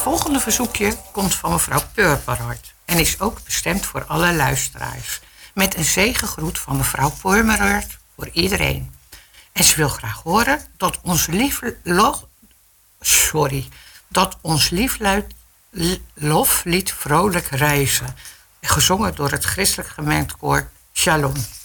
volgende verzoekje komt van mevrouw Purperhart en is ook bestemd voor alle luisteraars. Met een zegengroet van mevrouw Purperhart voor iedereen. En ze wil graag horen dat ons loflied Vrolijk Reizen, gezongen door het christelijk gemengd koor Shalom.